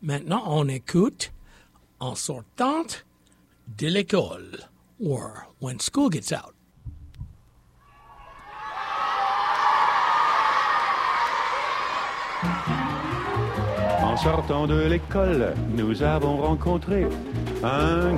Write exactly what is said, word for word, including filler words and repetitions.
Maintenant, on écoute en sortant de l'école, or when school gets out. En sortant de l'école, nous avons rencontré un